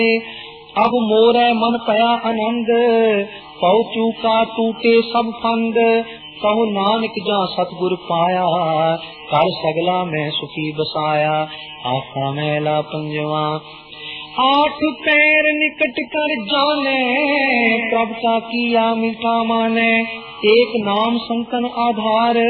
अब मोरे मन पया आनंद, पौ चूका टूटे सब फंद। कहु नानक जा सतगुर पाया, कर सगला मैं सुखी बसाया। आखा मैला पंजवा, आठ पैर निकट कर जाने, प्रभु का किया मीठा माने। एक नाम संतन आधार,